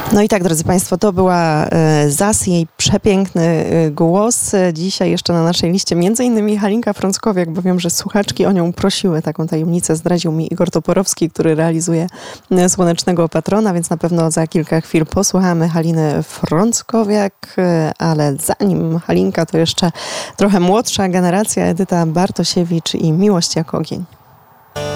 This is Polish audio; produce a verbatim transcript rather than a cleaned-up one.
No i tak, drodzy Państwo, to była Zaz, jej przepiękny głos. Dzisiaj jeszcze na naszej liście między innymi Halinka Frąckowiak, bo wiem, że słuchaczki o nią prosiły. Taką tajemnicę zdradził mi Igor Toporowski, który realizuje Słonecznego Patrona, więc na pewno za kilka chwil posłuchamy Haliny Frąckowiak, ale zanim Halinka, to jeszcze trochę młodsza generacja, Edyta Bartosiewicz i Miłość jak ogień.